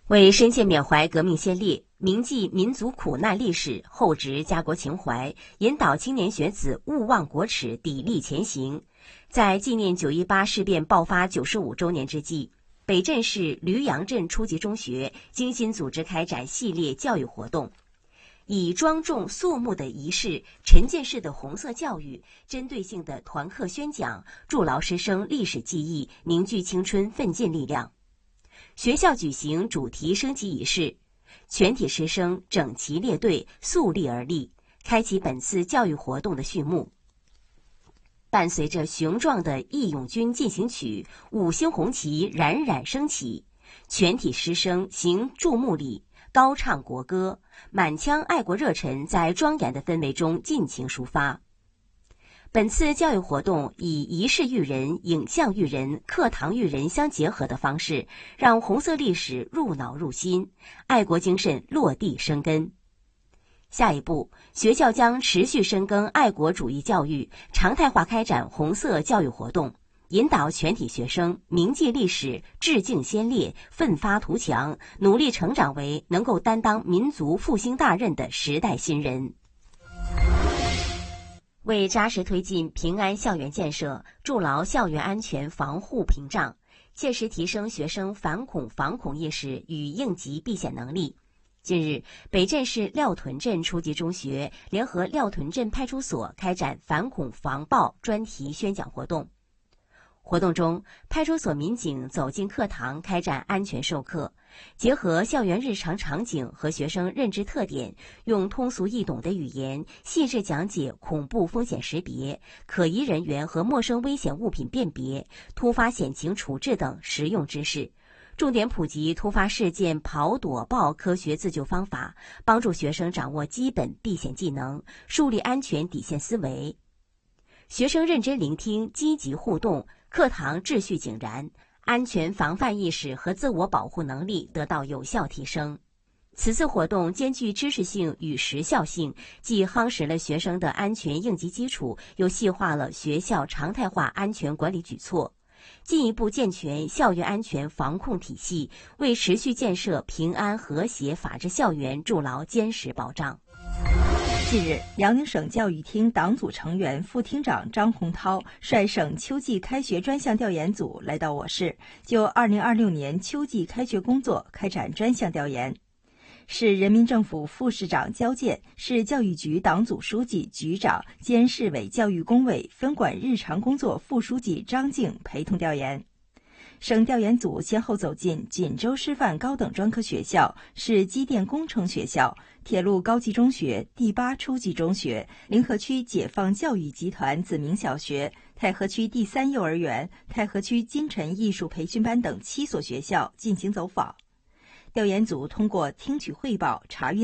为深切缅怀革命先烈，铭记民族苦难历史，厚植家国情怀，引导青年学子勿忘国耻，砥砺前行。在纪念9·18事变爆发95周年之际，北镇市驴阳镇初级中学精心组织开展系列教育活动，以庄重肃穆的仪式、沉浸式的红色教育、针对性的团课宣讲，筑牢师生历史记忆，凝聚青春奋进力量。学校举行主题升旗仪式，全体师生整齐列队，肃立而立，开启本次教育活动的序幕。伴随着雄壮的《义勇军进行曲》5星红旗冉冉升起，全体师生行注目礼，高唱国歌，满腔爱国热忱在庄严的氛围中尽情抒发。本次教育活动以仪式育人、影像育人、课堂育人相结合的方式，让红色历史入脑入心，爱国精神落地生根。下一步，学校将持续深耕爱国主义教育，常态化开展红色教育活动，引导全体学生铭记历史、致敬先烈、奋发图强，努力成长为能够担当民族复兴大任的时代新人。为扎实推进平安校园建设，筑牢校园安全防护屏障，切实提升学生反恐防恐意识与应急避险能力，近日，北镇市廖屯镇初级中学联合廖屯镇派出所开展反恐防暴专题宣讲活动。活动中，派出所民警走进课堂开展安全授课，结合校园日常场景和学生认知特点，用通俗易懂的语言细致讲解恐怖风险识别、可疑人员和陌生危险物品辨别、突发险情处置等实用知识，重点普及突发事件跑躲报科学自救方法，帮助学生掌握基本避险技能，树立安全底线思维。学生认真聆听，积极互动，课堂秩序井然，安全防范意识和自我保护能力得到有效提升。此次活动兼具知识性与时效性，既夯实了学生的安全应急基础，又细化了学校常态化安全管理举措，进一步健全校园安全防控体系，为持续建设平安和谐法治校园筑牢坚实保障。 近日，辽宁省教育厅党组成员、副厅长张洪涛率省秋季开学专项调研组来到我市，就2026年秋季开学工作开展专项调研。市人民政府副市长焦健、市教育局党组书记、局长兼市委教育工委分管日常工作副书记张静陪同调研。省调研组先后走进锦州师范高等专科学校、市机电工程学校、铁路高级中学、第8初级中学、临河区解放教育集团子明小学、太和区第3幼儿园、太和区金晨艺术培训班等7所学校进行走访。调研组通过听取汇报、查阅